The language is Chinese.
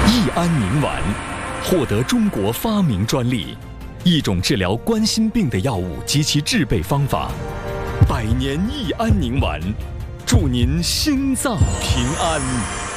益安宁丸获得中国发明专利，一种治疗冠心病的药物及其制备方法。百年益安宁丸，祝您心脏平安。